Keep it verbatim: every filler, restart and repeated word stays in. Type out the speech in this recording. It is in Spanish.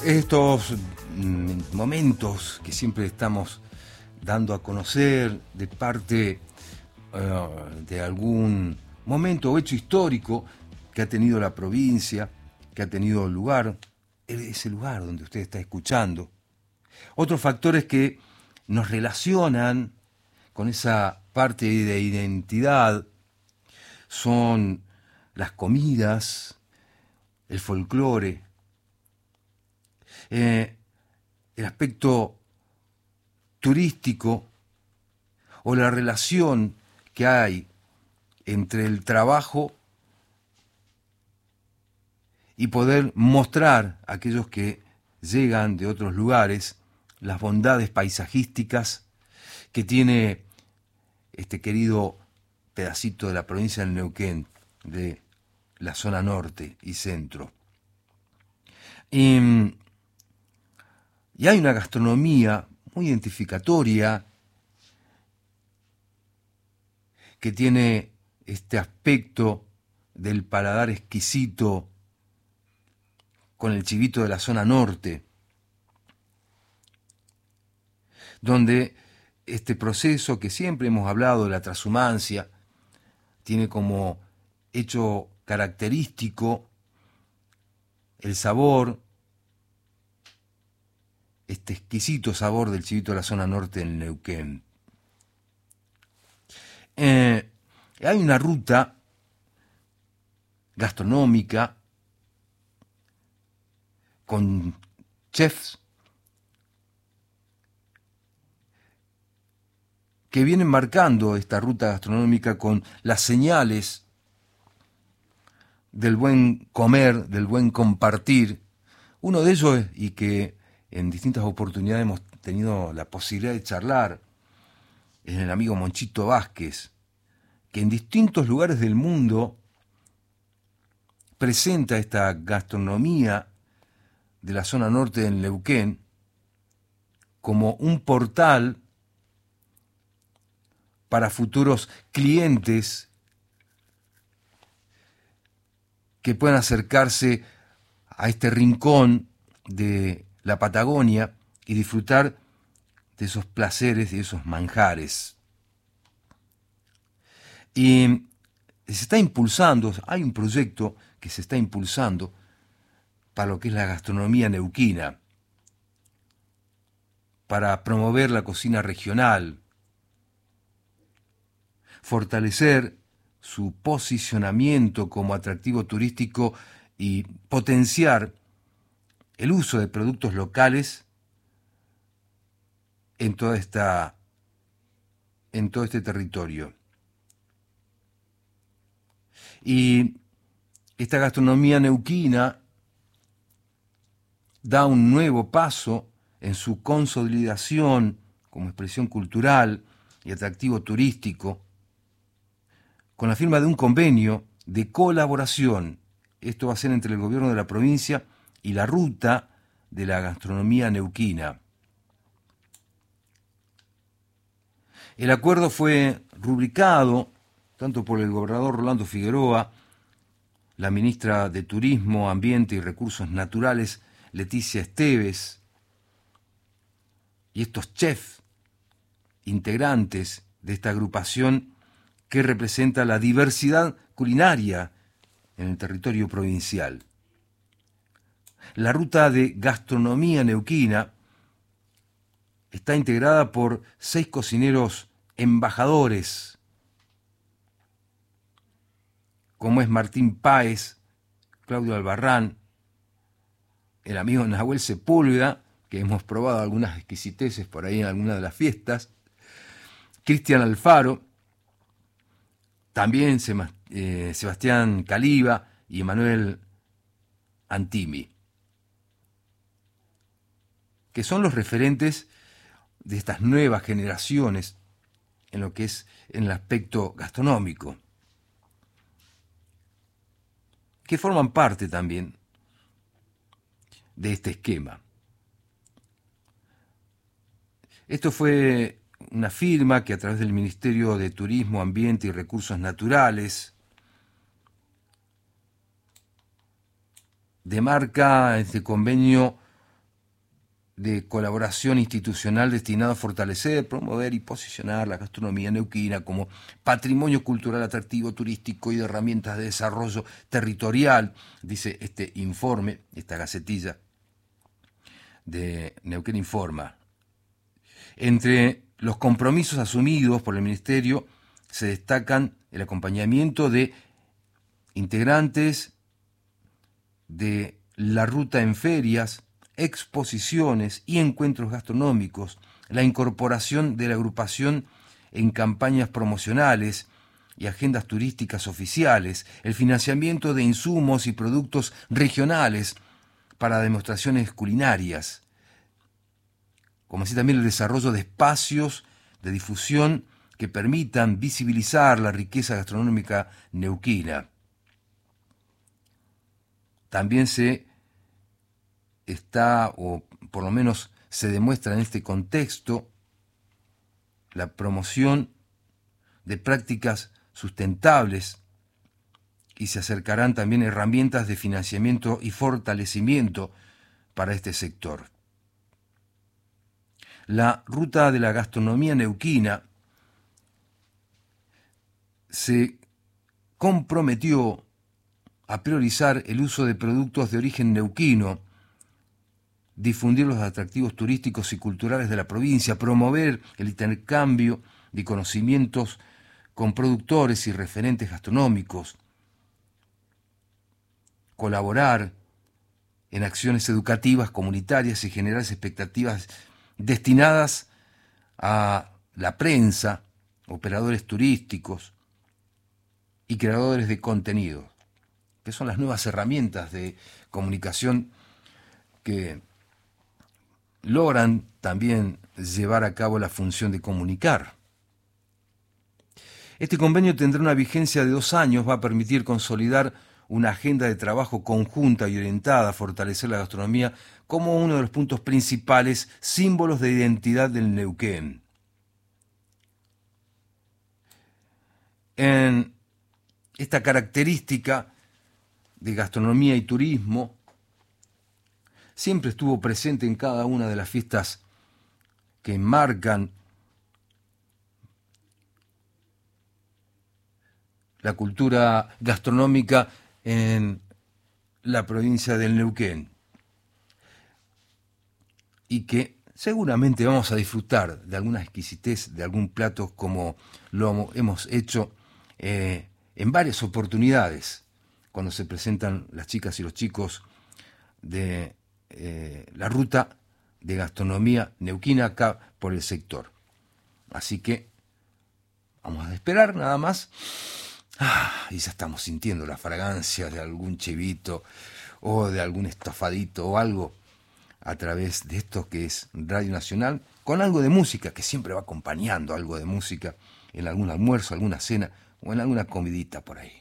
Estos mm, momentos que siempre estamos dando a conocer de parte uh, de algún momento o hecho histórico que ha tenido la provincia, que ha tenido el lugar, ese lugar donde usted está escuchando. Otros factores que nos relacionan con esa parte de identidad son las comidas, el folclore, eh, el aspecto turístico o la relación que hay entre el trabajo y poder mostrar a aquellos que llegan de otros lugares las bondades paisajísticas que tiene este querido pedacito de la provincia del Neuquén, de la zona norte y centro. Y, y hay una gastronomía muy identificatoria que tiene este aspecto del paladar exquisito con el chivito de la zona norte, donde este proceso que siempre hemos hablado de la transhumancia tiene como hecho característico el sabor, este exquisito sabor del chivito de la zona norte del Neuquén. Eh, hay una ruta gastronómica con chefs que vienen marcando esta ruta gastronómica con las señales del buen comer, del buen compartir. Uno de ellos, y que en distintas oportunidades hemos tenido la posibilidad de charlar, es el amigo Monchito Vázquez, que en distintos lugares del mundo presenta esta gastronomía de la zona norte del Neuquén como un portal para futuros clientes que puedan acercarse a este rincón de la Patagonia y disfrutar de esos placeres y esos manjares. Y se está impulsando, hay un proyecto que se está impulsando para lo que es la gastronomía neuquina, para promover la cocina regional, fortalecer su posicionamiento como atractivo turístico y potenciar el uso de productos locales en toda esta, en todo este territorio. Y esta gastronomía neuquina da un nuevo paso en su consolidación como expresión cultural y atractivo turístico, con la firma de un convenio de colaboración. Esto va a ser entre el gobierno de la provincia y la ruta de la gastronomía neuquina. El acuerdo fue rubricado tanto por el gobernador Rolando Figueroa, la ministra de Turismo, Ambiente y Recursos Naturales, Leticia Esteves, y estos chefs integrantes de esta agrupación que representa la diversidad culinaria en el territorio provincial. La ruta de gastronomía neuquina está integrada por seis cocineros embajadores, como es Martín Páez, Claudio Albarrán, el amigo Nahuel Sepúlveda, que hemos probado algunas exquisiteces por ahí en algunas de las fiestas, Cristian Alfaro, también Sebastián Caliba y Emanuel Antimi, que son los referentes de estas nuevas generaciones en lo que es en el aspecto gastronómico, que forman parte también de este esquema. Esto fue una firma que a través del Ministerio de Turismo, Ambiente y Recursos Naturales demarca este convenio de colaboración institucional destinado a fortalecer, promover y posicionar la gastronomía neuquina como patrimonio cultural atractivo, turístico y de herramientas de desarrollo territorial, dice este informe, esta gacetilla de Neuquén Informa. Entre los compromisos asumidos por el Ministerio se destacan el acompañamiento de integrantes de la ruta en ferias, exposiciones y encuentros gastronómicos, la incorporación de la agrupación en campañas promocionales y agendas turísticas oficiales, el financiamiento de insumos y productos regionales para demostraciones culinarias, como así también el desarrollo de espacios de difusión que permitan visibilizar la riqueza gastronómica neuquina. También se está, o por lo menos se demuestra en este contexto, la promoción de prácticas sustentables y se acercarán también herramientas de financiamiento y fortalecimiento para este sector. La ruta de la gastronomía neuquina se comprometió a priorizar el uso de productos de origen neuquino, difundir los atractivos turísticos y culturales de la provincia, promover el intercambio de conocimientos con productores y referentes gastronómicos, colaborar en acciones educativas, comunitarias y generar expectativas destinadas a la prensa, operadores turísticos y creadores de contenido, que son las nuevas herramientas de comunicación que logran también llevar a cabo la función de comunicar. Este convenio tendrá una vigencia de dos años, va a permitir consolidar una agenda de trabajo conjunta y orientada a fortalecer la gastronomía como uno de los puntos principales, símbolos de identidad del Neuquén. En esta característica de gastronomía y turismo siempre estuvo presente en cada una de las fiestas que enmarcan la cultura gastronómica en la provincia del Neuquén, y que seguramente vamos a disfrutar de alguna exquisitez, de algún plato como lo hemos hecho eh, en varias oportunidades cuando se presentan las chicas y los chicos de eh, la ruta de gastronomía neuquina acá por el sector. Así que vamos a esperar nada más. Ah, y ya estamos sintiendo la fragancia de algún chivito o de algún estofadito o algo a través de esto que es Radio Nacional, con algo de música, que siempre va acompañando algo de música en algún almuerzo, alguna cena o en alguna comidita por ahí.